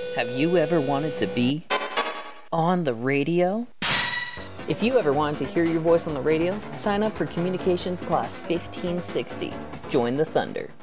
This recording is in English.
Have you ever wanted to be on the radio? If you ever wanted to hear your voice on the radio, sign up for Communications Class 1560. Join the Thunder.